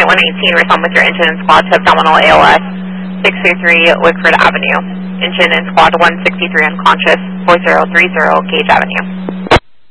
118, respond with your engine and squad to abdominal ALS, 623 Wickford Avenue. Engine and squad 163 unconscious, 4030 Gage Avenue.